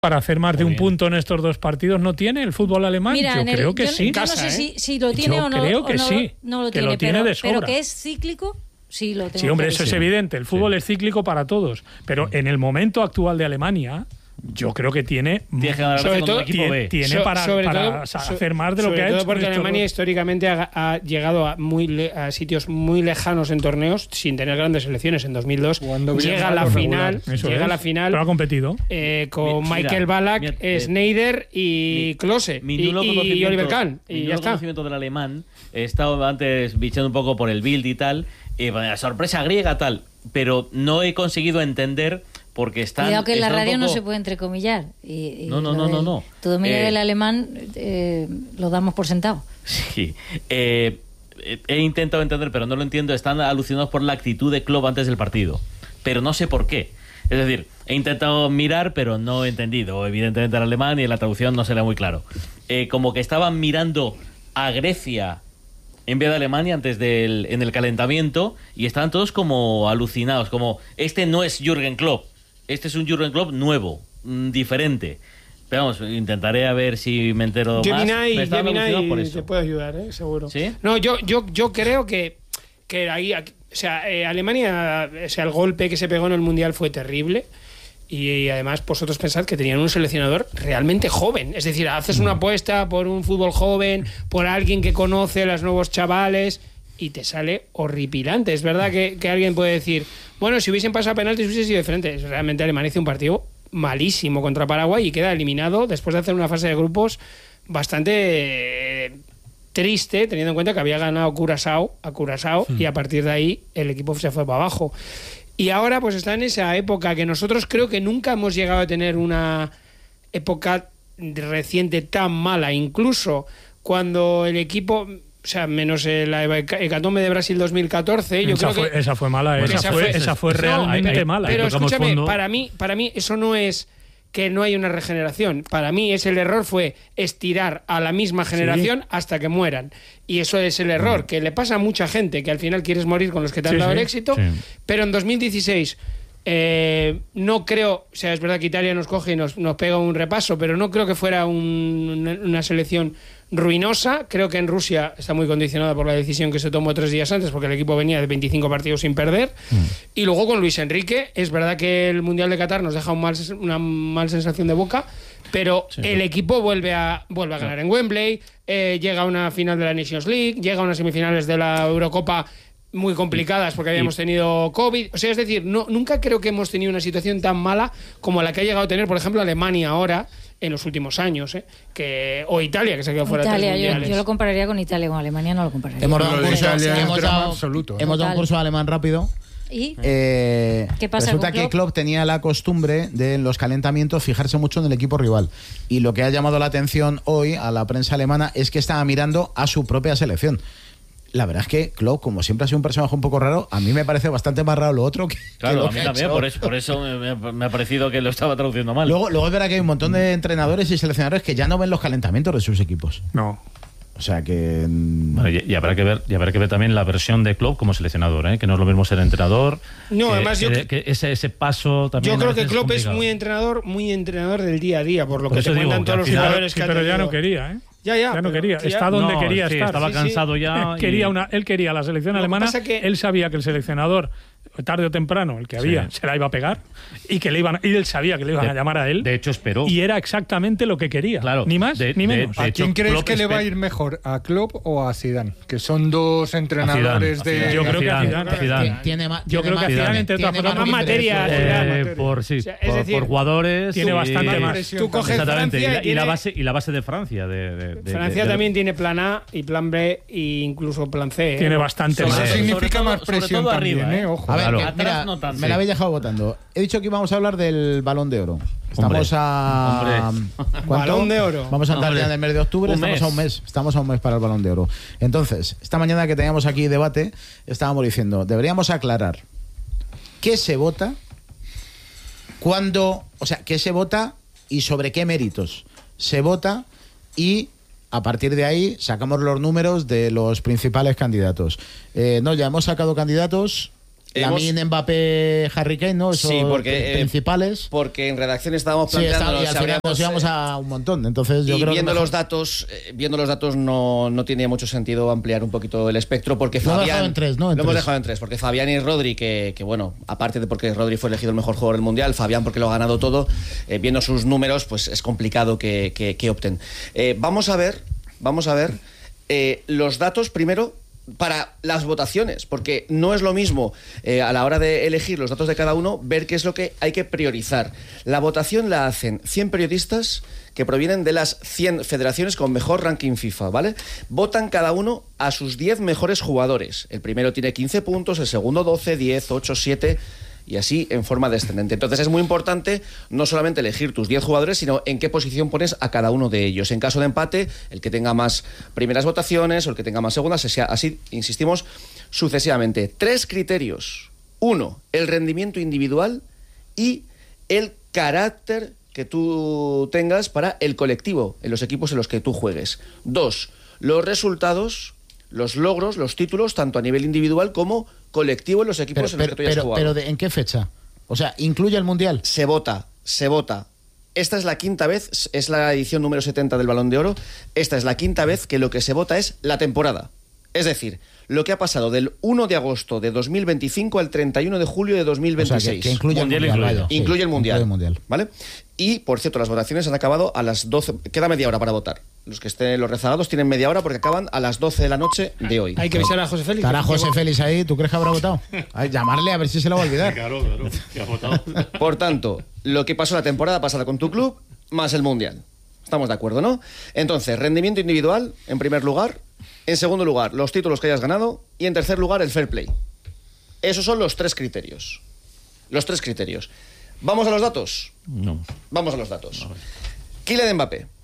para hacer más de un punto en estos dos partidos no tiene el fútbol alemán. Mira, yo creo que sí. Yo no sé si lo tiene yo o no. Creo que no, sí. No lo que tiene, lo tiene de sobra. pero que es cíclico, sí lo tengo. Sí, hombre, eso es evidente. El fútbol es cíclico para todos. Pero en el momento actual de Alemania, yo creo que tiene sobre todo tiene para hacer más de lo que ha hecho. Porque Alemania históricamente ha llegado a sitios muy lejanos en torneos sin tener grandes selecciones. En 2002 llega a la final, pero ha competido con Michael Ballack, Schneider y Klose y Oliver Kahn. Y ya está. Conocimiento del alemán, he estado antes bichando un poco por el Bild y tal, la sorpresa griega tal, pero no he conseguido entender. Porque están. Cuidado que en la radio no se puede entrecomillar. No. Tu dominio del alemán lo damos por sentado. Sí. He intentado entender, pero no lo entiendo. Están alucinados por la actitud de Klopp antes del partido. Pero no sé por qué. Es decir, he intentado mirar, pero no he entendido. Evidentemente el alemán y en la traducción no se le muy claro. Como que estaban mirando a Grecia en vez de Alemania en el calentamiento y estaban todos como alucinados. Como, este no es Jürgen Klopp. Este es un Jürgen Klopp nuevo, diferente. Pero vamos, intentaré a ver si me entero más. Gemini te puede ayudar, seguro. ¿Sí? No, yo creo que ahí, o sea, Alemania, o sea, el golpe que se pegó en el Mundial fue terrible. Y además vosotros pensad que tenían un seleccionador realmente joven. Es decir, haces una apuesta por un fútbol joven, por alguien que conoce a los nuevos chavales y te sale horripilante. Es verdad que alguien puede decir, bueno, si hubiesen pasado penaltis hubiese sido diferente. Realmente Alemania hizo un partido malísimo contra Paraguay y queda eliminado después de hacer una fase de grupos bastante triste, teniendo en cuenta que había ganado a Curazao y a partir de ahí el equipo se fue para abajo. Y ahora pues está en esa época que nosotros creo que nunca hemos llegado a tener una época reciente tan mala. Incluso cuando el equipo, o sea, menos la hecatombe de Brasil 2014, yo creo que esa fue mala, esa fue realmente mala. Pero escúchame, para mí eso no es que no hay una regeneración. Para mí el error fue estirar a la misma generación hasta que mueran. Y eso es el error, que le pasa a mucha gente, que al final quieres morir con los que te han dado el éxito. Sí. Pero en 2016 no creo, o sea, es verdad que Italia nos coge y nos pega un repaso, pero no creo que fuera una selección ruinosa. Creo que en Rusia está muy condicionada por la decisión que se tomó 3 días antes, porque el equipo venía de 25 partidos sin perder. Y luego con Luis Enrique, es verdad que el Mundial de Qatar nos deja una mal sensación de boca, pero el equipo vuelve a ganar en Wembley, llega a una final de la Nations League, llega a unas semifinales de la Eurocopa muy complicadas porque habíamos tenido COVID. O sea, es decir, nunca creo que hemos tenido una situación tan mala como la que ha llegado a tener, por ejemplo, Alemania ahora en los últimos años, o Italia, que se ha quedado fuera de 3 mundiales. Yo lo compararía con Italia, con Alemania no lo compararía. Hemos dado un curso de alemán rápido. ¿Y qué pasa? Resulta que Klopp tenía la costumbre de en los calentamientos fijarse mucho en el equipo rival. Y lo que ha llamado la atención hoy a la prensa alemana es que estaba mirando a su propia selección. La verdad es que Klopp, como siempre ha sido un personaje un poco raro, a mí me parece bastante más raro lo otro que... Claro, a mí también, por eso me ha parecido que lo estaba traduciendo mal. Luego es verdad que hay un montón de entrenadores y seleccionadores que ya no ven los calentamientos de sus equipos. No. O sea que... Bueno, y habrá que ver también la versión de Klopp como seleccionador, que no es lo mismo ser entrenador. No, además que ese paso también. Yo creo que Klopp es muy entrenador del día a día, por lo que te cuentan todos los jugadores que pero ya no quería, Ya no quería. Está donde quería estar. Estaba cansado ya. Él quería la selección alemana. Él sabía que el seleccionador, tarde o temprano, el que había, se la iba a pegar y él sabía que le iban a llamar a él. De hecho, esperó. Y era exactamente lo que quería. Claro, ni más ni menos. ¿A quién crees que le va a ir mejor? ¿A Klopp o a Zidane? Que son dos entrenadores de... Yo creo que a Zidane. Yo creo que a Zidane, entre otras cosas, más materia. Por jugadores. Tiene bastante más. Tú coges Francia y la base de Francia. Francia también tiene plan A y plan B e incluso plan C. Tiene bastante más. Eso significa más presión también, ojo. A ver, mira, me la habéis dejado votando. He dicho que íbamos a hablar del Balón de Oro. Estamos a... Balón de Oro. Vamos a entrar ya en el mes de octubre. Estamos a un mes para el Balón de Oro. Entonces, esta mañana que teníamos aquí debate, estábamos diciendo, deberíamos aclarar qué se vota, cuándo, o sea, qué se vota y sobre qué méritos se vota, y a partir de ahí sacamos los números de los principales candidatos. Ya hemos sacado candidatos. Lamine, Mbappé, Harry Kane, ¿no? Esos principales. Porque en redacción estábamos planteando y al final nos íbamos a un montón. Entonces yo creo viendo los datos, no tiene mucho sentido ampliar un poquito el espectro, porque Fabián lo hemos dejado en tres, porque Fabián y Rodri, que bueno, aparte de porque Rodri fue elegido el mejor jugador del mundial, Fabián porque lo ha ganado todo, viendo sus números, pues es complicado que opten. Vamos a ver los datos primero para las votaciones, porque no es lo mismo a la hora de elegir los datos de cada uno, ver qué es lo que hay que priorizar. La votación la hacen 100 periodistas que provienen de las 100 federaciones con mejor ranking FIFA, ¿vale? Votan cada uno a sus 10 mejores jugadores. El primero tiene 15 puntos, el segundo 12, 10, 8, 7... y así en forma descendente. Entonces es muy importante no solamente elegir tus 10 jugadores, sino en qué posición pones a cada uno de ellos. En caso de empate, el que tenga más primeras votaciones o el que tenga más segundas, así, insistimos, sucesivamente. 3 criterios. 1, el rendimiento individual y el carácter que tú tengas para el colectivo en los equipos en los que tú juegues. 2, los resultados, los logros, los títulos, tanto a nivel individual como colectivo en los equipos en los que tú hayas jugado. Pero ¿en qué fecha? O sea, ¿incluye el Mundial? Se vota. Esta es la quinta vez, es la edición número 70 del Balón de Oro. Esta es la quinta vez que lo que se vota es la temporada. Es decir, lo que ha pasado del 1 de agosto de 2025 al 31 de julio de 2026. O sea, que incluye el Mundial. Incluye el Mundial. ¿Vale? Y, por cierto, las votaciones han acabado a las 12. Queda media hora para votar. Los rezagados tienen media hora porque acaban a las 12 de la noche de hoy. Hay que avisar a José Félix. ¿Estará José Félix ahí? ¿Tú crees que habrá votado? Llamarle a ver si se lo va a olvidar. Claro, que ha votado. Por tanto, lo que pasó la temporada pasada con tu club, más el Mundial. Estamos de acuerdo, ¿no? Entonces, rendimiento individual, en primer lugar. En segundo lugar, los títulos que hayas ganado. Y en tercer lugar, el fair play. Esos son los 3 criterios. ¿Vamos a los datos? No. Vamos a los datos. Kylian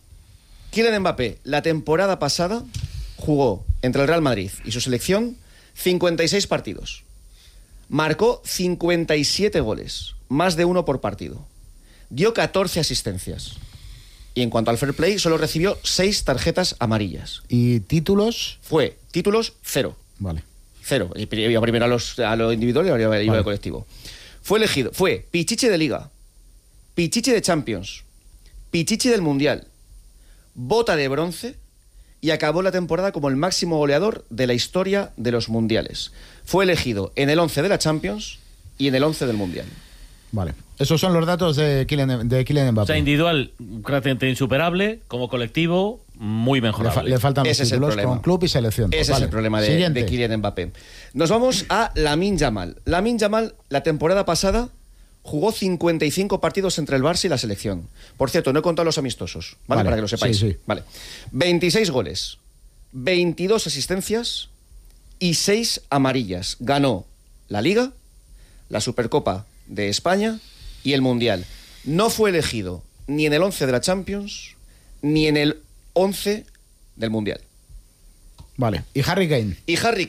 Mbappé, la temporada pasada, jugó entre el Real Madrid y su selección 56 partidos. Marcó 57 goles, más de 1 por partido. Dio 14 asistencias. Y en cuanto al fair play, solo recibió 6 tarjetas amarillas. ¿Y títulos? Títulos 0. Vale. 0. Iba primero a lo individual y ahora iba al colectivo. Fue Pichichi de Liga, Pichichi de Champions, Pichichi del Mundial, bota de bronce y acabó la temporada como el máximo goleador de la historia de los mundiales. Fue elegido en el 11 de la Champions y en el 11 del Mundial. Vale. Esos son los datos de Kylian Mbappé. O sea, individual, prácticamente insuperable, como colectivo, muy mejorable. Le faltan los títulos con club y selección. Ese es el problema de Kylian Mbappé. Nos vamos a Lamine Yamal. Lamine Yamal, la temporada pasada, jugó 55 partidos entre el Barça y la selección. Por cierto, no he contado los amistosos, ¿vale? Para que lo sepáis. Sí. Vale. 26 goles, 22 asistencias y 6 amarillas. Ganó la Liga, la Supercopa de España y el Mundial. No fue elegido ni en el 11 de la Champions ni en el 11 del Mundial. Vale. ¿Y Harry Kane?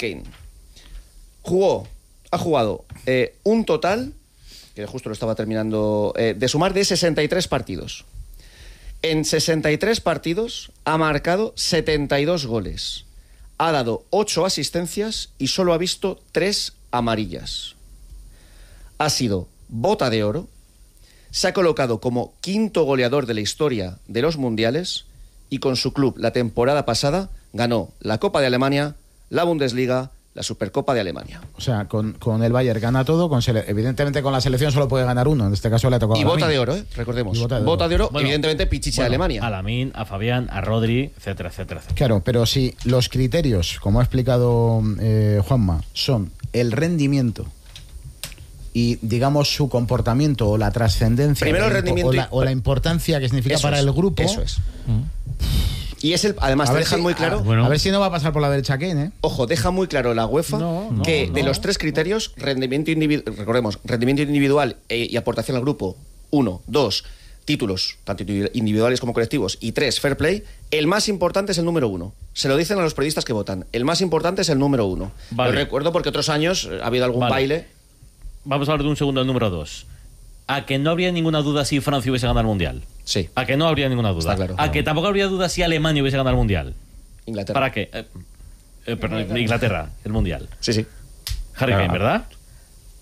Ha jugado un total, que justo lo estaba terminando de sumar, de 63 partidos. En 63 partidos ha marcado 72 goles. Ha dado 8 asistencias y solo ha visto 3 amarillas. Ha sido bota de oro, se ha colocado como 5º goleador de la historia de los mundiales y con su club la temporada pasada ganó la Copa de Alemania, la Bundesliga, la Supercopa de Alemania. O sea, con el Bayern gana todo, evidentemente con la selección solo puede ganar uno, en este caso le ha tocado a bota de oro, recordemos. Bota de oro, bueno, evidentemente Pichichi de Alemania. A Lamine, a Fabián, a Rodri, etcétera. Claro, pero si los criterios, como ha explicado Juanma, son el rendimiento y, digamos, su comportamiento o la trascendencia primero el rendimiento o la importancia que significa para el grupo. Eso es. Y además te dejan muy claro. A ver si no va a pasar por la derecha Kane, ¿eh? Ojo, deja muy claro la UEFA de los 3 criterios, rendimiento individual y aportación al grupo, 1, 2, títulos, tanto individuales como colectivos, y 3, fair play, el más importante es el número 1. Se lo dicen a los periodistas que votan. El más importante es el número 1. Vale. Lo recuerdo porque otros años ha habido algún baile. Vamos a hablar de un segundo, el número 2. ¿A que no habría ninguna duda si Francia hubiese ganado el Mundial? Sí. ¿A que no habría ninguna duda? Está claro. ¿A que tampoco habría duda si Alemania hubiese ganado el Mundial? Inglaterra. ¿Para qué? Inglaterra, el Mundial. Sí. Harry Kane, ¿verdad?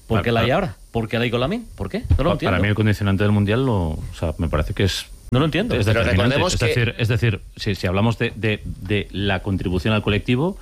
¿Por qué la hay ahora? ¿Por qué la hay con Lamine? ¿Por qué? No lo entiendo. Para mí el condicionante del Mundial me parece que es... No lo entiendo. Es pero recordemos es decir, si hablamos de la contribución al colectivo,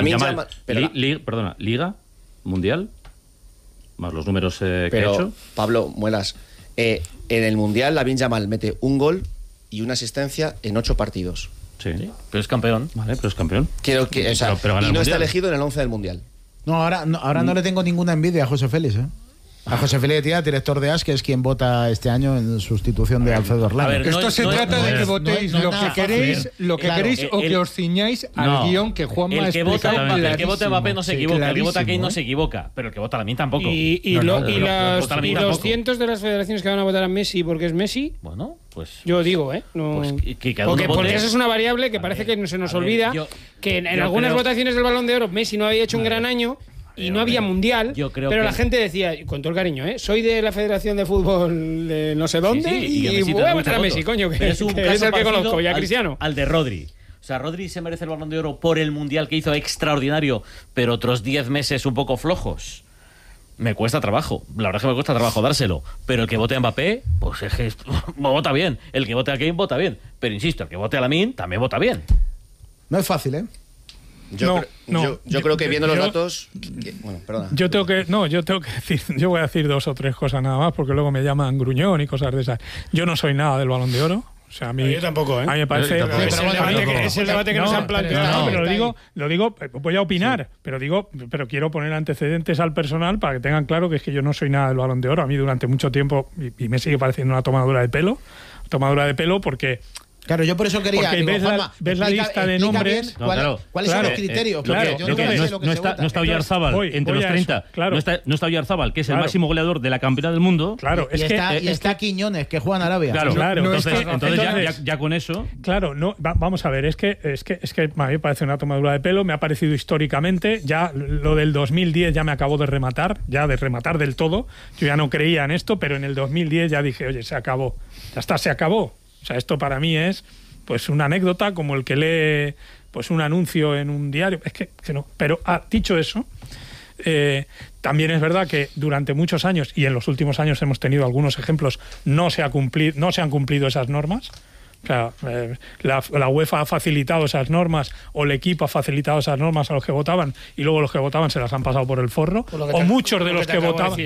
Liga, Mundial, más los números que ha hecho. Pablo Muelas, en el Mundial Lamine Yamal mete un gol y una asistencia en 8 partidos. Sí. Pero es campeón. Vale, pero es campeón. Quiero que, pero y no está elegido en el 11 del Mundial. No, ahora no le tengo ninguna envidia a José Félix, ¿eh? A José Félix Tía, director de AS, que es quien vota este año en sustitución de Alfredo Orlando. Esto se trata de que votéis lo que queréis o que os ciñáis al guión que Juanma ha explicado. El que vota Mbappé no se equivoca, el que vota Kane no se equivoca, pero el que vota Lamine tampoco. Y los cientos de las federaciones que van a votar a Messi porque es Messi, bueno, pues yo digo, no, porque esa es una variable que parece que se nos olvida, que en algunas votaciones del Balón de Oro Messi no había hecho un gran año y no había mundial, pero la gente decía, con todo el cariño, soy de la Federación de Fútbol de no sé dónde y voy a votar a Messi, coño, que es el que conozco, y a Cristiano. Al de Rodri. O sea, Rodri se merece el Balón de Oro por el mundial que hizo extraordinario, pero otros 10 meses un poco flojos. Me cuesta trabajo, la verdad es que me cuesta trabajo dárselo, pero el que vote a Mbappé, pues es que vota bien, el que vote a Kane vota bien, pero insisto, el que vote a Lamine también vota bien. No es fácil, ¿eh? Yo creo que viendo los datos... bueno, perdona. Yo tengo que decir, yo voy a decir 2 o 3 cosas nada más, porque luego me llaman gruñón y cosas de esas. Yo no soy nada del Balón de Oro. O sea, a mí, yo tampoco, ¿eh? A mí me parece... Es el debate que nos han planteado. No, pero lo digo, voy a opinar, pero quiero poner antecedentes al personal para que tengan claro que es que yo no soy nada del Balón de Oro. A mí durante mucho tiempo, y me sigue pareciendo una tomadura de pelo porque... Claro, yo por eso quería... ves la lista de nombres... ¿Cuáles son los criterios? No está Oyarzábal entre los 30. No está Oyarzábal, que es el máximo goleador de la campeona del mundo. Claro, y está Quiñones, que juega en Arabia. Claro. Entonces ya con eso... Claro, vamos a ver, es que a mí me parece una tomadura de pelo, me ha parecido históricamente, ya lo del 2010 ya me acabó de rematar del todo. Yo ya no creía en esto, pero en el 2010 ya dije, oye, se acabó. Ya está, se acabó. O sea, esto para mí es pues una anécdota como el que lee pues un anuncio en un diario. Es que no. Pero dicho eso, también es verdad que durante muchos años, y en los últimos años hemos tenido algunos ejemplos, no se han cumplido esas normas. O sea, la UEFA ha facilitado esas normas o el equipo ha facilitado esas normas a los que votaban y luego los que votaban se las han pasado por el forro, o muchos de los que votaban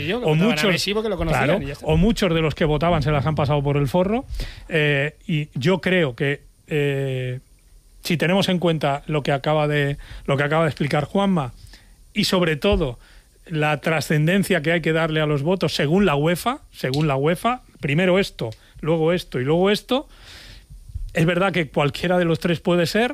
muchos de los que votaban se las han pasado por el forro, y yo creo que si tenemos en cuenta lo que acaba de explicar Juanma y sobre todo la trascendencia que hay que darle a los votos según la UEFA, primero esto, luego esto y luego esto. Es verdad que cualquiera de los 3 puede ser,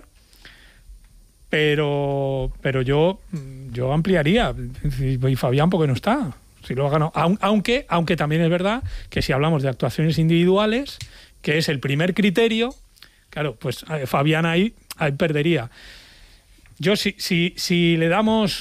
pero yo ampliaría. Y Fabián, ¿por qué no está? Si lo ha ganado. Aunque también es verdad que si hablamos de actuaciones individuales, que es el primer criterio, claro, pues Fabián ahí perdería. Yo si le damos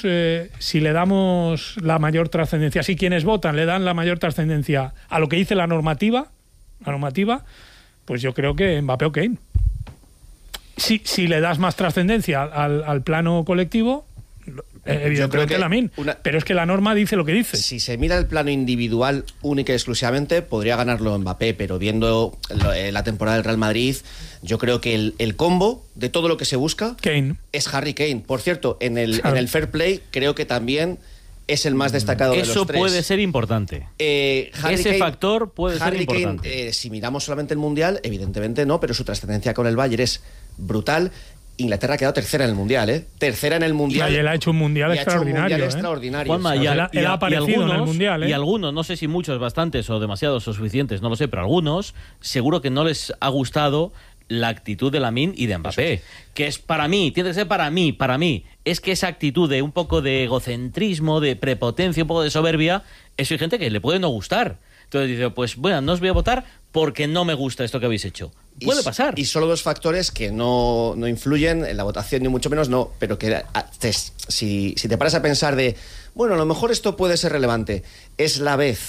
la mayor trascendencia, si quienes votan le dan la mayor trascendencia a lo que dice la normativa, pues yo creo que Mbappé o Kane. Si le das más trascendencia al plano colectivo, evidentemente Lamine. Pero es que la norma dice lo que dice. Si se mira el plano individual única y exclusivamente, podría ganarlo Mbappé, pero viendo la temporada del Real Madrid, yo creo que el combo de todo lo que se busca Kane es Harry Kane. Por cierto, en el Fair Play creo que también es el más destacado de los 3. Eso puede ser importante. Factor puede ser importante. Kane, si miramos solamente el Mundial, evidentemente no, pero su trascendencia con el Bayern es brutal. Inglaterra ha quedado tercera en el Mundial, Tercera en el Mundial. Y él ha hecho un Mundial extraordinario. Juanma, él ha aparecido en el Mundial, Y algunos, no sé si muchos, bastantes o demasiados o suficientes, no lo sé, pero algunos seguro que no les ha gustado la actitud de Lamine y de Mbappé, que es para mí, tiene que ser para mí, es que esa actitud de un poco de egocentrismo, de prepotencia, un poco de soberbia, eso hay gente que le puede no gustar. Entonces dice, pues bueno, no os voy a votar porque no me gusta esto que habéis hecho. Puede pasar. Y solo 2 factores que no influyen en la votación, ni mucho menos no, pero que si te paras a pensar bueno, a lo mejor esto puede ser relevante, es la vez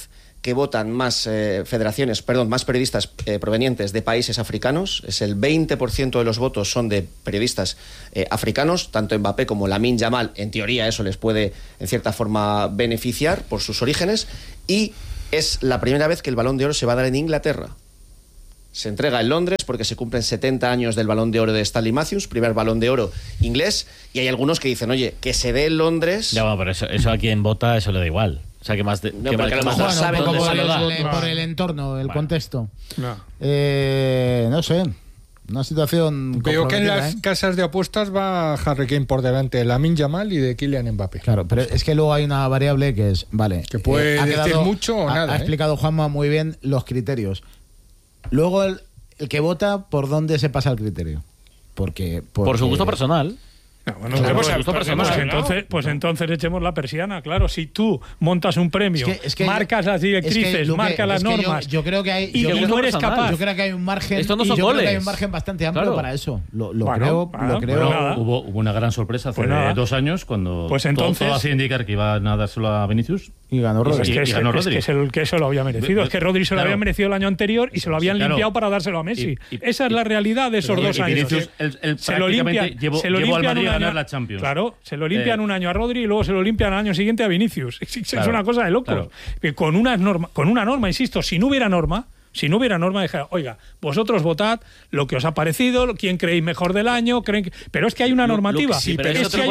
que votan más más periodistas provenientes de países africanos. Es el 20% de los votos son de periodistas africanos, tanto Mbappé como Lamine Yamal. En teoría eso les puede, en cierta forma, beneficiar por sus orígenes. Y es la primera vez que el Balón de Oro se va a dar en Inglaterra. Se entrega en Londres porque se cumplen 70 años del Balón de Oro de Stanley Matthews, primer Balón de Oro inglés, y hay algunos que dicen, oye, que se dé en Londres... Ya, bueno, pero eso a quien vota, eso le da igual. O sea, que más... No, porque a lo mejor saben como dónde se lo da. por el entorno, el contexto. No. No sé, una situación... Veo que en las casas de apuestas va Harry Kane por delante de Lamine Yamal y de Kylian Mbappé. Claro, pero es que luego hay una variable que es, vale... Que puede decir mucho o nada. Ha explicado Juanma muy bien los criterios. Luego el que vota, ¿por dónde se pasa el criterio? Porque por su gusto personal. No, bueno, pues entonces echemos la persiana, claro. Si tú montas un premio, marcas las directrices, marcas las normas, yo creo que hay, y no eres capaz. Yo creo que hay un margen. Esto no son creo goles. que hay un margen bastante amplio para eso. Lo creo. Hubo una gran sorpresa hace 2 años cuando todo hacía indicar que iban a dárselo a Vinicius. Y ganó Rodri. Que eso lo había merecido. Es que Rodri se lo había merecido el año anterior y se lo habían limpiado para dárselo a Messi. Esa es la realidad de esos 2 años. Se lo limpian al Madrid a ganar la Champions. Claro, se lo limpian un año a Rodri y luego se lo limpian al año siguiente a Vinicius. Es una cosa de locos. Con una norma, insisto, si no hubiera norma, dije, oiga, vosotros votad lo que os ha parecido, quién creéis mejor del año, pero es que hay una normativa. Si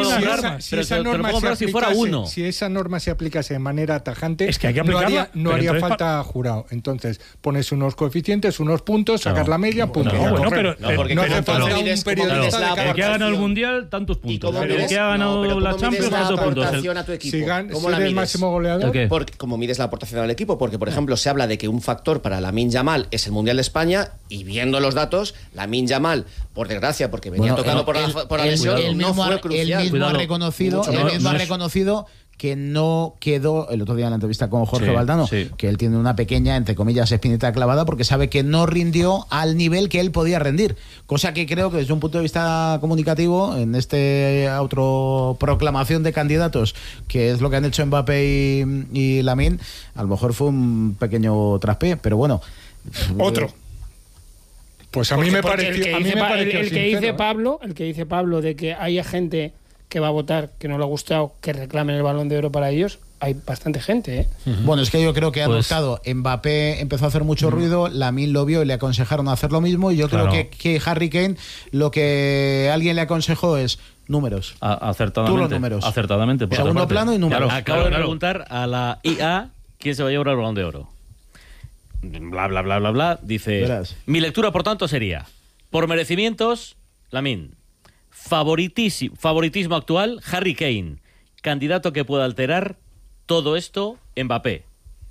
esa norma se aplicase de manera tajante, es que hay que aplicarla, no haría falta jurado. Entonces, pones unos coeficientes, unos puntos, sacas la media, punto. No hace falta un periodista. El que ha ganado el Mundial, tantos puntos. El que ha ganado la Champions, tantos puntos. Si eres el máximo goleador. ¿Cómo mides la aportación al equipo? Porque, por ejemplo, se habla de que un factor para Lamine Yamal es el Mundial de España, y viendo los datos, Lamine Yamal, por desgracia, porque venía tocado por la lesión, no fue crucial. Él mismo ha reconocido que no quedó, el otro día en la entrevista con Jorge Valdano, que él tiene una pequeña, entre comillas, espinita clavada porque sabe que no rindió al nivel que él podía rendir, cosa que creo que desde un punto de vista comunicativo, en este autoproclamación de candidatos, que es lo que han hecho Mbappé y Lamine, a lo mejor fue un pequeño traspié, pero bueno. Otro. Pues a mí me pareció el que dice Pablo de que haya gente que va a votar que no le ha gustado, que reclamen el Balón de Oro para ellos, hay bastante gente, ¿eh? Bueno, es que yo creo que han optado. Mbappé empezó a hacer mucho ruido, Lamine lo vio y le aconsejaron hacer lo mismo, y yo creo que Harry Kane, lo que alguien le aconsejó es números. Acertadamente. Tú los números. Acertadamente. Segundo plano y números. Acabo de preguntar a la IA quién se va a llevar el Balón de Oro. Bla, bla, bla, bla, bla. Dice, mi lectura, por tanto, sería, por merecimientos, Lamine. Favoritismo actual, Harry Kane. Candidato que pueda alterar todo esto, Mbappé.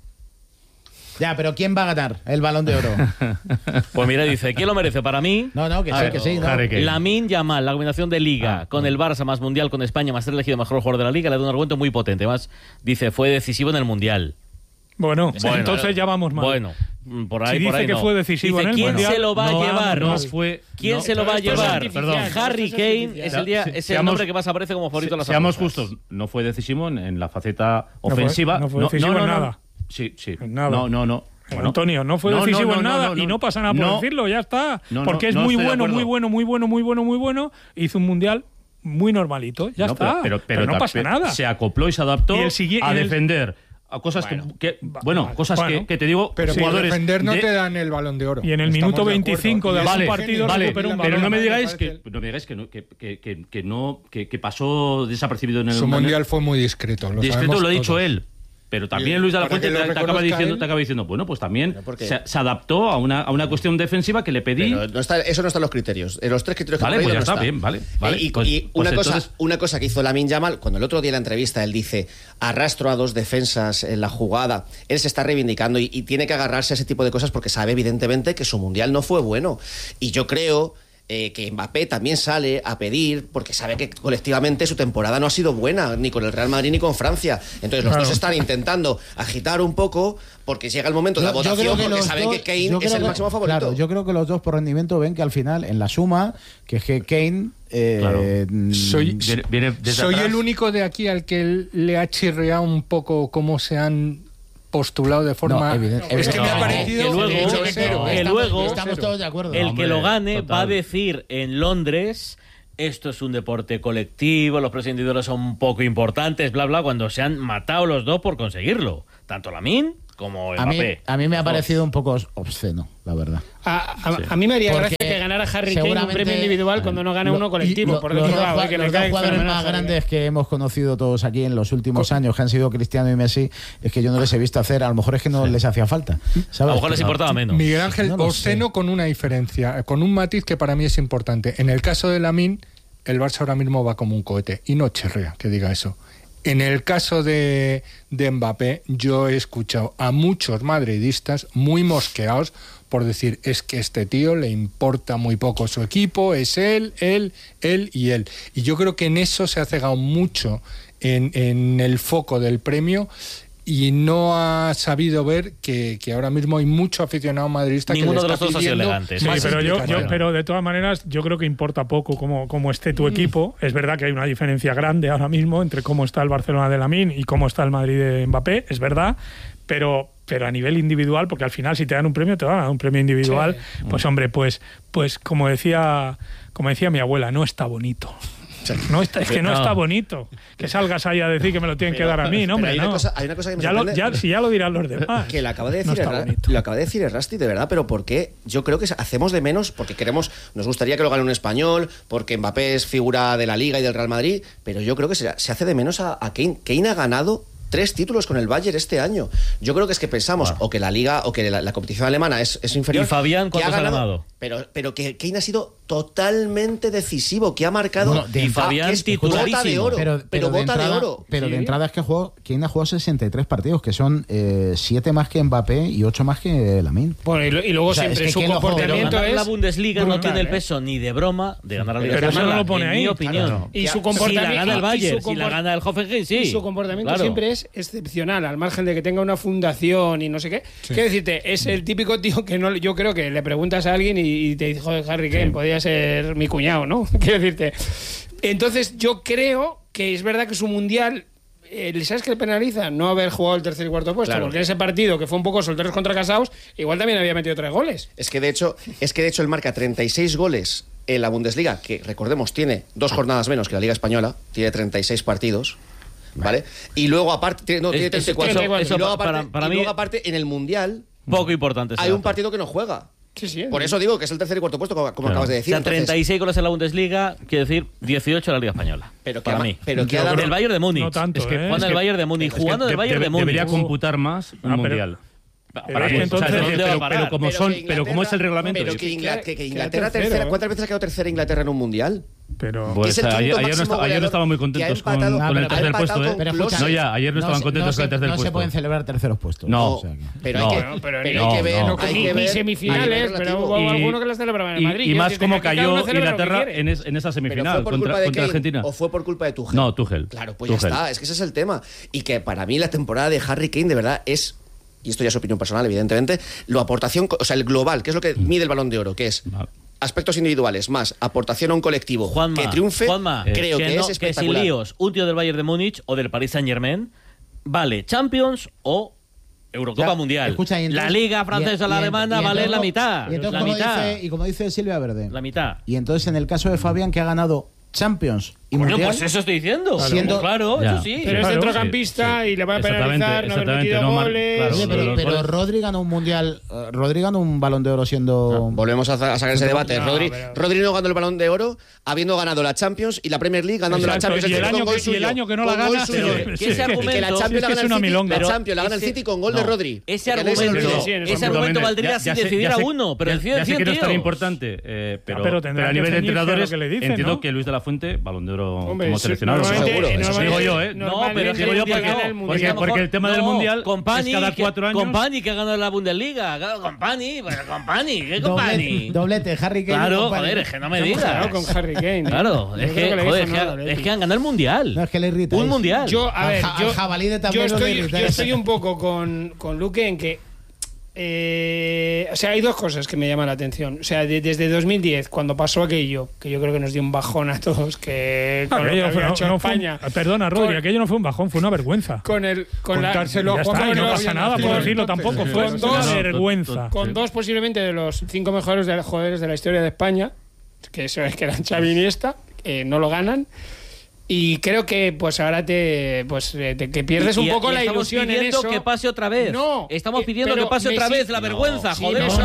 Ya, pero ¿quién va a ganar el Balón de Oro? Pues mira, dice, ¿quién lo merece? Para mí... Que sí. ¿No? Lamine Yamal, la combinación de Liga con el Barça, más Mundial con España, más ser elegido mejor jugador de la Liga, le da un argumento muy potente. Además, dice, fue decisivo en el Mundial. Bueno, entonces ya vamos mal. Bueno, por ahí, si dice por ahí que fue decisivo en el ¿quién Mundial? se lo va a llevar? ¿Quién se lo va a llevar? Perdón. Harry Kane es el nombre que más aparece como favorito en las Seamos apuestas. justos, no fue decisivo en la faceta ofensiva. No fue decisivo en nada. Sí. En nada. No. Bueno, Antonio, no fue decisivo en nada y no pasa nada por decirlo, ya está. Porque es muy bueno. Hizo un Mundial muy normalito, ya está. Pero no pasa nada. Se acopló y se adaptó a defender. A cosas que te digo, pero jugadores por defender no te dan el Balón de Oro. Y en el minuto 25 de algún partido pero no me digáis que pasó desapercibido en el Mundial fue muy discreto. Lo ha dicho él. Pero también Luis de la Fuente te acaba diciendo, bueno, pues también se adaptó a una cuestión defensiva que le pedí. Pero eso no está en los criterios. En los 3 criterios que vale, pues ya está, está. Bien, vale. Una cosa que hizo Lamine Yamal, cuando el otro día en la entrevista él dice, arrastro a 2 defensas en la jugada, él se está reivindicando y tiene que agarrarse a ese tipo de cosas porque sabe evidentemente que su Mundial no fue bueno. Y yo creo... que Mbappé también sale a pedir porque sabe que colectivamente su temporada no ha sido buena ni con el Real Madrid ni con Francia, entonces los dos están intentando agitar un poco porque llega el momento de la votación porque saben que Kane es el máximo favorito. Claro, yo creo que los dos por rendimiento ven que al final en la suma que Kane soy el único de aquí al que le ha chirreado un poco cómo se han postulado de forma... Es que me ha parecido... Que luego estamos todos de acuerdo. El que lo gane va a decir en Londres... Esto es un deporte colectivo, los precios individuales son poco importantes, bla, bla, cuando se han matado los dos por conseguirlo. Tanto Lamine como Mbappé. A mí me ha parecido un poco obsceno, la verdad. A mí me haría gracia que ganara Harry Kane un premio individual cuando no gane uno colectivo. Por otro lado, que los dos jugadores más grandes que hemos conocido todos aquí en los últimos años, que han sido Cristiano y Messi, es que yo no les he visto hacer, a lo mejor es que no les hacía falta, ¿sabes? A lo mejor les importaba menos. Miguel Ángel, obsceno con una diferencia, con un matiz que para mí es importante. En el caso de Lamine, el Barça ahora mismo va como un cohete, y no chirría que diga eso. En el caso de Mbappé, yo he escuchado a muchos madridistas muy mosqueados por decir, es que este tío le importa muy poco su equipo, es él y él. Y yo creo que en eso se ha cegado mucho en el foco del premio y no ha sabido ver que ahora mismo hay mucho aficionado madridista que le está pidiendo. Ninguno de los dos ha sido elegante. Sí, pero de todas maneras yo creo que importa poco cómo esté tu equipo. Es verdad que hay una diferencia grande ahora mismo entre cómo está el Barcelona de Lamine y cómo está el Madrid de Mbappé, es verdad, pero a nivel individual, porque al final si te dan un premio, te van a dar un premio individual, sí. Pues hombre, pues como decía mi abuela, no está bonito. No está, es que no está bonito que salgas ahí a decir que me lo tienen que dar a mí, no, hombre, hay una cosa que me sorprende, si ya lo dirán los demás. Que lo acaba de decir el Rasti, de verdad, pero ¿por qué? Yo creo que hacemos de menos porque nos gustaría que lo gane un español, porque Mbappé es figura de la Liga y del Real Madrid, pero yo creo que se hace de menos a Kane. Kane ha ganado 3 títulos con el Bayern este año. Yo creo que es que pensamos o que la Liga o que la competición alemana es inferior. ¿Y Fabián cuántos ha ganado? Pero que Kane ha sido totalmente decisivo, que ha marcado y Fabián es bota de oro, pero bota de oro. Pero de entrada es que Kane ha jugado 63 partidos, que son 7 más que Mbappé y 8 más que Lamine. Bueno, y luego siempre su comportamiento es la Bundesliga no tiene el peso ni de broma de ganar la Liga pero Española, eso no lo pone en ahí, mi opinión. Claro. Y su comportamiento, si la gana el Bayern, si la gana el Hoffenheim, sí. Y su comportamiento siempre es excepcional, al margen de que tenga una fundación y no sé qué. Sí. Quiero decirte, es el típico tío que no, yo creo que le preguntas a alguien y te dice, joder, Harry Kane, podría ser mi cuñado, ¿no? Quiero decirte. Entonces, yo creo que es verdad que su mundial, ¿sabes qué le penaliza? No haber jugado el tercer y cuarto puesto, claro. Porque en ese partido, que fue un poco solteros contra casados, igual también había metido 3 goles. Es que de hecho él marca 36 goles en la Bundesliga, que recordemos tiene 2 jornadas menos que la Liga Española, tiene 36 partidos. ¿Vale? Y luego aparte tiene 34. Y luego aparte en el Mundial poco importante. Hay un partido que no juega. Sí, por eso digo que es el tercer y cuarto puesto, como acabas de decir. O sea, 36 goles en la Bundesliga, quiere decir 18 en la Liga Española. Pero para mí. Pero que en el Bayern de Múnich. No tanto, es que jugando en el Bayern de Múnich, jugando en el Bayern de Múnich. Debería computar más un mundial. Para mí, entonces, pero como es el reglamento. Pero que Inglaterra tercera, ¿cuántas veces ha quedado tercera Inglaterra en un mundial? Pero pues ayer no estaban muy contentos con el tercer puesto, ¿eh? Ayer no estaban contentos con el tercer puesto. No se pueden celebrar terceros puestos. No. Pero hay que ver. Ni semifinales, pero hubo alguno que las celebraban en Madrid. Y más como cayó Inglaterra en esa semifinal contra Argentina. ¿O fue por culpa de Tuchel? No, Tuchel. Claro, pues ya está. Es que ese es el tema. Y que para mí la temporada de Harry Kane de verdad es... Y esto ya es opinión personal, evidentemente, la aportación, o sea, el global, que es lo que mide el Balón de Oro, que es aspectos individuales más aportación a un colectivo que triunfe, creo que es espectacular. Que sin líos, un tío del Bayern de Múnich o del Paris Saint-Germain vale Champions o Eurocopa Mundial. Escucha, entonces, la Liga francesa, la alemana vale la mitad. Y como dice Silvia Verde, la mitad. Y entonces en el caso de Fabián, que ha ganado Champions y Mundial, Mundial, pues eso estoy diciendo. Claro, eso sí. Pero es centrocampista y le va a penalizar no haber metido goles. Pero Rodri ganó un Mundial, Rodri ganó un Balón de Oro siendo... Volvemos a sacar ese debate. Rodri no ganó el Balón de Oro habiendo ganado la Champions y la Premier League ganando la Champions. Y el año que no la gana... Que la Champions la gana el City, la Champions la gana el City con gol de Rodri. Ese argumento valdría si decidiera uno, pero el ya sé que no es tan importante, pero a nivel de entrenadores entiendo que Luis de la Fuente, Balón de Oro como seleccionado, seguro. Eso digo yo, ¿eh? No, pero digo yo porque el tema del Mundial es cada 4 años. Company que ha ganado la Bundesliga. Company, ¿qué Company? Doblete, Harry Kane. Claro, joder, es que no me digas. Con Harry Kane. Claro, es que han ganado el Mundial. No, es que le irrita. Un Mundial. Yo estoy un poco con Luque en que O sea, hay dos cosas que me llaman la atención. O sea, desde 2010, cuando pasó aquello, que yo creo que nos dio un bajón a todos, que con lo que había hecho España. Perdona, Rodri, aquello no fue un bajón, fue una vergüenza. Contárselo a Juan, Juan, no pasa nada por decirlo tampoco, fue una vergüenza. Con dos posiblemente de los 5 mejores jugadores de la historia de España, que eso es que eran Xavi y Iniesta, no lo ganan. Y creo que pues ahora que pierdes un poco la ilusión en eso. Que pase otra vez. No, estamos pidiendo que pase otra vez la vergüenza, joder. No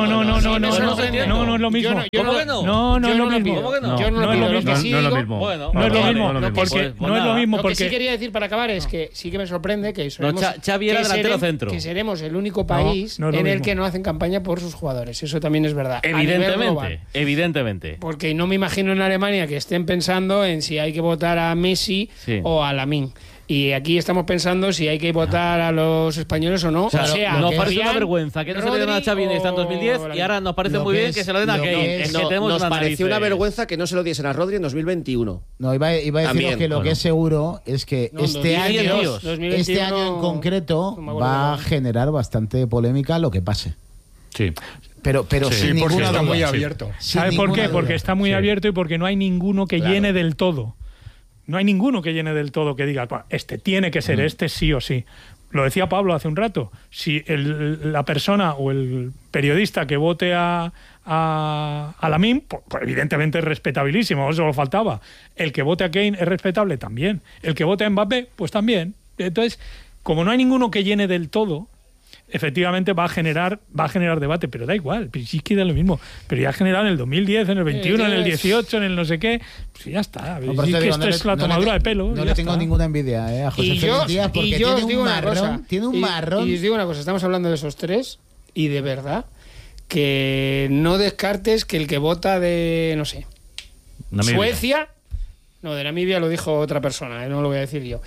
es lo mismo. ¿Cómo que no? No es lo mismo. ¿Cómo que no? Yo no lo pido. No es lo mismo. Bueno, no es lo mismo. Porque No es lo mismo Lo que sí porque quería decir para acabar es que sí que me sorprende que Xavi era delantero centro. Que seremos el único país No es lo en el mismo. que no hacen campaña por sus jugadores. Eso también es verdad. Evidentemente. Porque no me imagino en Alemania que estén pensando en si hay que votar a Messi o a Lamine. Y aquí estamos pensando si hay que votar a los españoles o no. O sea, nos parece una vergüenza que no se le den a Xavi en en 2010 y ahora nos parece muy bien que se lo den a Kane. Nos pareció una vergüenza que no se lo diesen a Rodri en 2021. No, iba a deciros que lo que es seguro es que este año en concreto va a generar bastante polémica lo que pase. Sí. Pero sin porque ninguna está duda. muy abierto. ¿Sabes por qué? Porque está muy abierto y porque no hay ninguno que llene del todo. No hay ninguno que llene del todo que diga, este tiene que ser este sí o sí. Lo decía Pablo hace un rato. Si la persona o el periodista que vote a Lamine, pues evidentemente es respetabilísimo, eso lo faltaba. El que vote a Kane es respetable también. El que vote a Mbappé, pues también. Entonces, como no hay ninguno que llene del todo, efectivamente va a generar debate, pero da igual, sí que da lo mismo. Pero ya ha generado en el 2010, en el 21, en el 18, en el no sé qué, pues ya está. No, Sí, que esto es la tomadura de pelo. No le tengo ninguna envidia a José Félix Díaz porque tiene un marrón. Y os digo una cosa, estamos hablando de esos tres y de verdad que no descartes que el que vota de, no sé, Namibia. Suecia... No, de Namibia lo dijo otra persona, no lo voy a decir yo.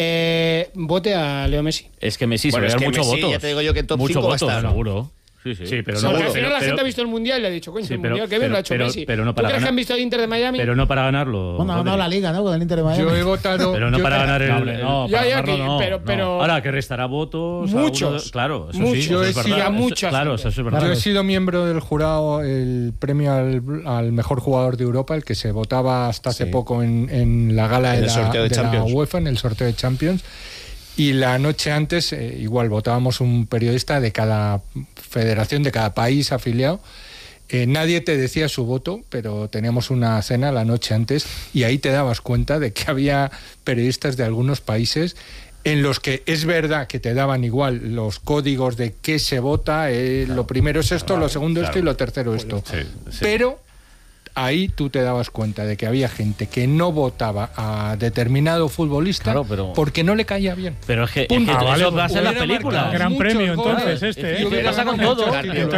Vote a Leo Messi. Es que Messi se Bueno, va a es dar que muchos Messi, votos. ya te digo yo que en top Muchos 5 va a votos, estar. seguro. Sí, pero Porque no. al final la gente ha visto el Mundial y le ha dicho, coño, el Mundial, qué bien lo ha hecho Messi. Pero no ¿Tú para crees que ganar. han visto el Inter de Miami? Pero no para ganarlo. Bueno, ha ganado la Liga, ¿no? Con el Inter de Miami. Yo he votado. Pero no para ganar el. No, Ya, para ya, ganarlo que- no. pero- no. Ahora, que restará votos. a Muchos. uno claro, eso Muchos. sí. Yo eso he es sido verdad. a mucha Claro, gente. eso es verdad. Yo he sido miembro del jurado, el premio al mejor jugador de Europa, el que se votaba hasta hace poco en la gala En de el sorteo de la Champions. UEFA, en el sorteo de Champions. Y la noche antes, igual votábamos un periodista de cada federación, de cada país afiliado. Nadie te decía su voto, pero teníamos una cena la noche antes y ahí te dabas cuenta de que había periodistas de algunos países en los que es verdad que te daban igual los códigos de qué se vota, lo primero es esto, lo segundo esto y lo tercero esto. Sí. Pero ahí tú te dabas cuenta de que había gente que no votaba a determinado futbolista Claro, pero- porque no le caía bien. Pero es que, Punto. eso Vale, va a ser las hubiera películas. marcado Gran muchos premio, goles. entonces, ¿Y qué pasa con todo?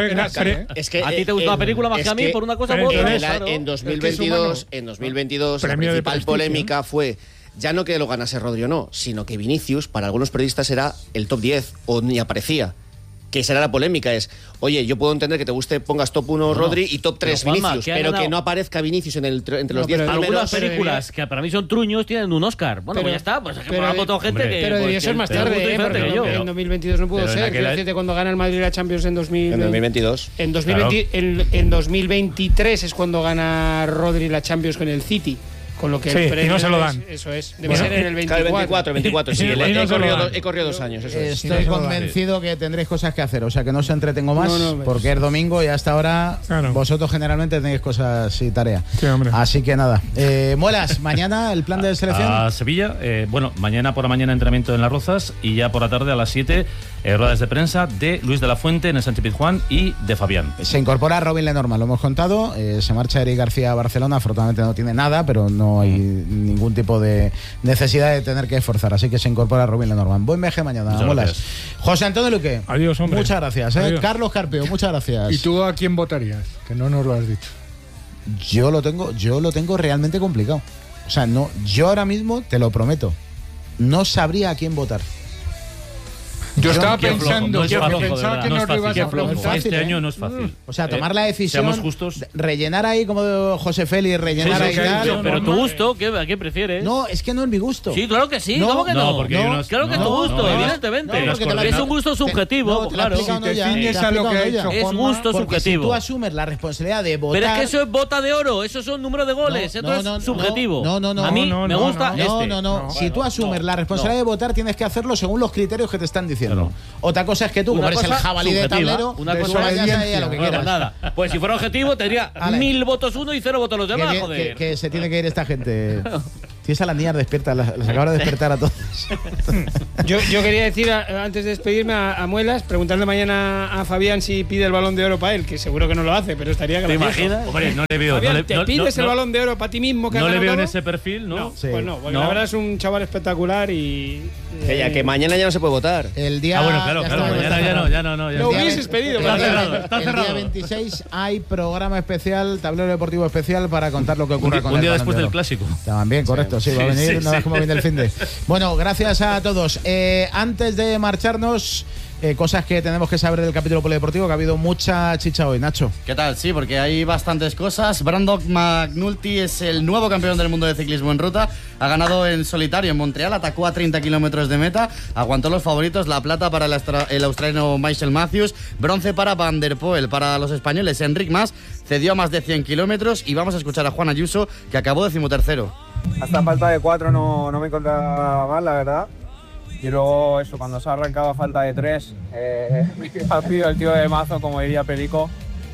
Es que ¿A ti te gusta la película más que a mí? Por una cosa pero u otra. entonces- Claro. en 2022 la Premio de principal prestigio. polémica fue ya no que lo ganase Rodri o no, sino que Vinicius para algunos periodistas era el top 10 o ni aparecía. Que esa era la polémica, es, oye, yo puedo entender que te guste, pongas top 1 Rodri y top 3 pero, Juanma, Vinicius, ¿qué ha pero ganado? que no aparezca Vinicius entre los 10 pero primeros. Algunas películas que para mí son truños tienen un Oscar. Bueno, pues ya está. Pues es que ha votado gente hombre, que. Pero pues, debía que ser más tiene un tarde, gusto diferente porque que yo. en 2022 no pudo Pero en ser. aquel- Quiero decirte, cuando gana el Madrid la Champions en 2022. En 2023 es cuando gana Rodri la Champions con el City. Con lo que Sí, el y premio no se lo es- dan. Eso es. Debe Bueno, ser en el Claro, 24. el 24, sí. Y no se lo dan. He corrido 2 años, eso es. Estoy convencido que tendréis cosas que hacer, o sea que no os entretengo más, No, porque es domingo y hasta ahora Claro. vosotros generalmente tenéis cosas y tarea. Sí, hombre. Así que nada. Muelas, mañana el plan de selección. A Sevilla, bueno, mañana por la mañana entrenamiento en Las Rozas y ya por la tarde a las 7 ruedas de prensa de Luis de la Fuente en el Sánchez Pizjuán y de Fabián. Se incorpora Robin Lenormand, lo hemos contado. Se marcha Eric García a Barcelona. Afortunadamente no tiene nada, pero no hay ningún tipo de necesidad de tener que esforzar. Así que se incorpora Robin Lenormand. Buen viaje mañana, Muchas Muelas. gracias. José Antonio Luque. Adiós, hombre. Muchas gracias. Adiós. Carlos Carpio, muchas gracias. ¿Y tú a quién votarías? Que no nos lo has dicho. Yo lo tengo realmente complicado. O sea, no, yo ahora mismo te lo prometo. No sabría a quién votar. Yo estaba Qué flojo, pensando, no es flojo, de pensaba verdad, que no no es lo ibas fácil, a qué flojo. afrontar. Este año no es fácil. O sea, tomar la decisión, Seamos justos. rellenar ahí como José Félix, rellenar ahí tal. Pero tu gusto, ¿a qué prefieres? No, es que no es mi gusto. Sí, claro que sí. No, ¿Cómo que no? no, porque hay unos- claro que es tu no, gusto, no, evidentemente. no, porque te lo- es un gusto subjetivo, no, te lo ha claro. explicado Si te ya, ciñes te ha a lo que ha explicado hecho ya. Es gusto Porque si subjetivo. tú asumes la responsabilidad de votar... Pero es que eso es bota de oro, eso son números de goles, No, esto es no, subjetivo. no, A mí no, me no, gusta No, este. no. Si tú asumes la responsabilidad de votar, tienes que hacerlo según los criterios que te están diciendo. Otra cosa es que tú, como Una eres el cosa jabalí de subjetiva, tablero, una pues cosa vayas ahí a lo que obediencia. Bueno, quieras. nada. Pues si fuera objetivo tendría Vale. 1000 votos uno y 0 votos los demás, Que- joder. que se tiene que ir esta gente. Tienes a las niñas despiertas, las acabas de despertar a todos. Yo quería decir, antes de despedirme a Muelas, preguntarle mañana a Fabián si pide el Balón de Oro para él, que seguro que no lo hace, pero estaría ¿Te gracioso. imaginas? Hombre, no le veo. Fabián, no le, ¿te no- pides no- el no- Balón de Oro para ti mismo que No has le veo en ganado ese perfil, ¿no? todo? Sí. Pues no, porque No. la verdad es un chaval espectacular y... Que mañana ya no se puede votar. El día. Ah, bueno, claro, ya claro. está, Mañana está ya no, cerrado. ya no. Ya Lo no. día hubieses ve- pedido, el pero día- está cerrado, está el día cerrado. 26 hay programa especial, tablero deportivo especial para contar lo que ocurra con Un el día Balón después de del Oro. clásico. También, correcto, sí, va a venir, Sí, no ves sí. cómo viene el finde. Bueno, gracias a todos. Antes de marcharnos, cosas que tenemos que saber del capítulo polideportivo, que ha habido mucha chicha hoy, Nacho. ¿Qué tal? Sí, porque hay bastantes cosas. Brandon McNulty es el nuevo campeón del mundo de ciclismo en ruta. Ha ganado en solitario en Montreal, atacó a 30 kilómetros de meta, aguantó los favoritos, la plata para el australiano Michael Matthews, bronce para Van der Poel, para los españoles Enric Mas, cedió a más de 100 kilómetros y vamos a escuchar a Juan Ayuso, que acabó 13º. Hasta falta de 4 no me encontraba mal, la verdad. Y luego eso, cuando se ha arrancado a falta de 3, ha sido el tío de mazo, como diría Perico.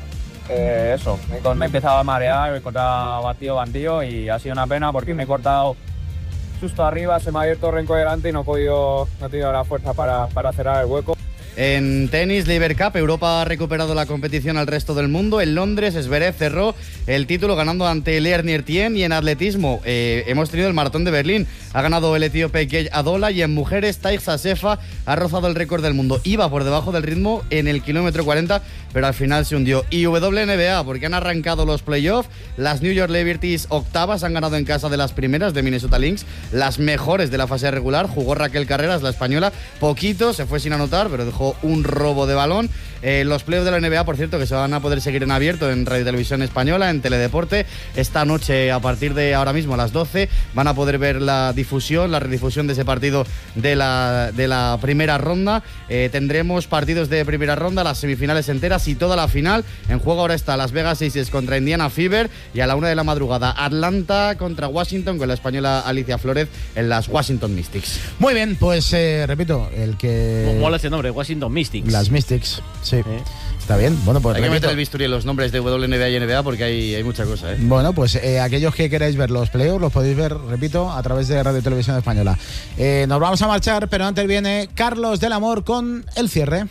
Eso, me empezaba a marear, me encontraba batido bandido y ha sido una pena porque me he cortado justo arriba, se me ha abierto el renco delante y no he tenido la fuerza para cerrar el hueco. En tenis, Laver Cup, Europa ha recuperado la competición al resto del mundo. En Londres, Zverev cerró el título ganando ante Lerner Tien. Y en atletismo, hemos tenido el maratón de Berlín. Ha ganado el etíope Gej Adola. Y en mujeres, Taïsa Sefa ha rozado el récord del mundo. Iba por debajo del ritmo en el kilómetro 40, pero al final se hundió. Y WNBA, porque han arrancado los playoffs. Las New York Liberties octavas han ganado en casa de las primeras de Minnesota Lynx. Las mejores de la fase regular. Jugó Raquel Carreras, la española. Poquito, se fue sin anotar, pero dejó un robo de balón. Los playoffs de la NBA, por cierto, que se van a poder seguir en abierto en Radio Televisión Española, en Teledeporte. Esta noche, a partir de ahora mismo, a las 12, van a poder ver la redifusión de ese partido de la primera ronda. Tendremos partidos de primera ronda, las semifinales enteras y toda la final. En juego ahora está Las Vegas Aces contra Indiana Fever y a la 1 de la madrugada Atlanta contra Washington con la española Alicia Flórez en las Washington Mystics. Muy bien, pues repito, el que. Mola ese nombre, Washington Mystics. Las Mystics, sí. Está bien. Bueno, pues Hay que repito. meter el bisturí en los nombres de WNBA y NBA porque hay mucha cosa, ¿eh? Bueno, pues aquellos que queráis ver los playoffs los podéis ver, repito, a través de Radio Televisión Española. Nos vamos a marchar, pero antes viene Carlos del Amor con el cierre.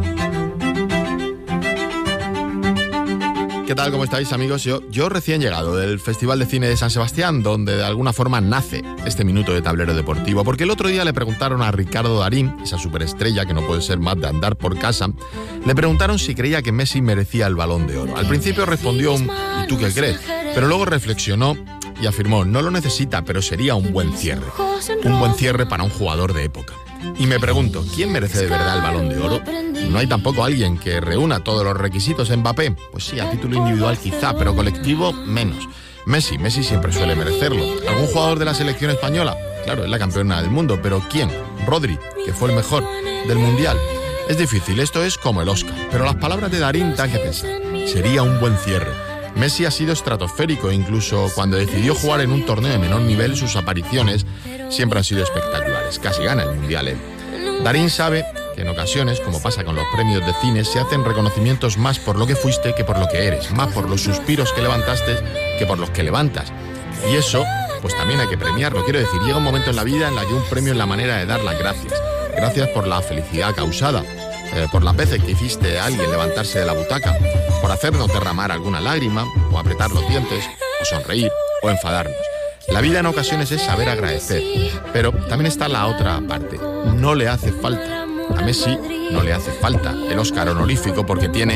¿Qué tal? ¿Cómo estáis, amigos? Yo recién llegado del Festival de Cine de San Sebastián, donde de alguna forma nace este minuto de tablero deportivo, porque el otro día le preguntaron a Ricardo Darín, esa superestrella que no puede ser más de andar por casa, le preguntaron si creía que Messi merecía el Balón de Oro. Al principio respondió un ¿y tú qué crees? Pero luego reflexionó y afirmó, no lo necesita, pero sería un buen cierre. Un buen cierre para un jugador de época. Y me pregunto, ¿quién merece de verdad el Balón de Oro? ¿No hay tampoco alguien que reúna todos los requisitos en Mbappé? Pues sí, a título individual quizá, pero colectivo menos. Messi siempre suele merecerlo. ¿Algún jugador de la selección española? Claro, es la campeona del mundo, pero ¿quién? Rodri, que fue el mejor del Mundial. Es difícil, esto es como el Oscar, pero las palabras de Darín dan que pensar. Sería un buen cierre. Messi ha sido estratosférico, incluso cuando decidió jugar en un torneo de menor nivel, sus apariciones siempre han sido espectaculares, casi gana el Mundial él. Darín sabe que en ocasiones, como pasa con los premios de cine, se hacen reconocimientos más por lo que fuiste que por lo que eres, más por los suspiros que levantaste que por los que levantas. Y eso, pues también hay que premiarlo. Quiero decir, llega un momento en la vida en la que un premio es la manera de dar las gracias. Gracias por la felicidad causada, por las veces que hiciste a alguien levantarse de la butaca, por hacernos derramar alguna lágrima, o apretar los dientes, o sonreír, o enfadarnos. La vida en ocasiones es saber agradecer, pero también está la otra parte. No le hace falta. A Messi no le hace falta el Oscar honorífico porque tiene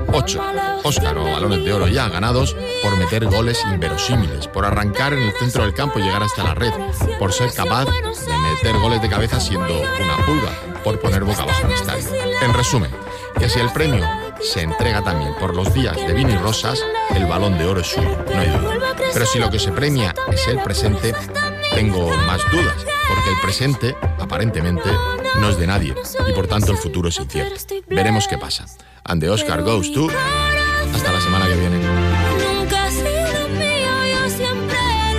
8. Óscar o Balones de Oro ya ganados por meter goles inverosímiles, por arrancar en el centro del campo y llegar hasta la red, por ser capaz de meter goles de cabeza siendo una pulga, por poner boca abajo al estadio. En resumen, que si el premio se entrega también por los días de vino y rosas, el Balón de Oro es suyo, no hay duda. Pero si lo que se premia es el presente, tengo más dudas, porque el presente, aparentemente, no es de nadie y por tanto el futuro es incierto. Veremos qué pasa. And the Oscar goes to... Hasta la semana que viene. Nunca ha sido mío, yo siempre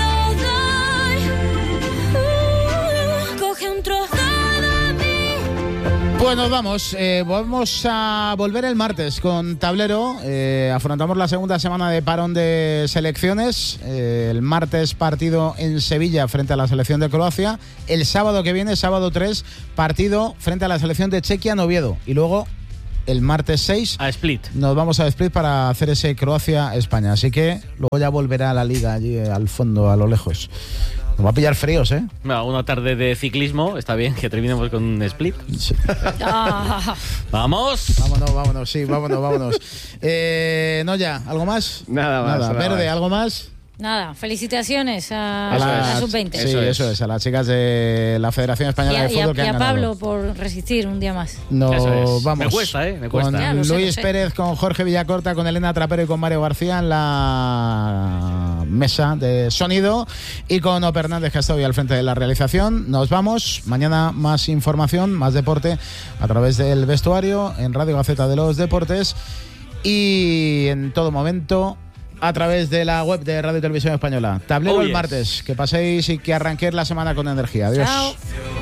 lo doy. Coge un trozo de mí. Pues nos vamos. Vamos a volver el martes con tablero. Afrontamos la segunda semana de parón de selecciones. El martes partido en Sevilla frente a la selección de Croacia. El sábado que viene, sábado 3, partido frente a la selección de Chequia en Oviedo. Y luego el martes 6 a Split. Nos vamos a Split para hacer ese Croacia-España. Así que luego ya volverá a la liga allí al fondo, a lo lejos. Nos va a pillar fríos, ¿eh? Bueno, una tarde de ciclismo, está bien que terminemos con un Split. Sí. ¡Vamos! Vámonos, sí, vámonos. No ya, ¿algo más? Nada más. Verde, ¿algo más? Nada, felicitaciones a las Sub-20. Sí, eso es, a las chicas de la Federación Española de Fútbol que han ganado. Pablo por resistir un día más. Nos vamos. Me cuesta, me cuesta. Con Ya, lo Luis sé. Pérez, con Jorge Villacorta, con Elena Trapero y con Mario García en la mesa de sonido y con Ope Hernández, que ha estado hoy al frente de la realización. Nos vamos. Mañana más información, más deporte a través del vestuario en Radio Gaceta de los Deportes y en todo momento a través de la web de Radio y Televisión Española. Tablero el martes. Que paséis y que arranquéis la semana con energía. Adiós. Chao.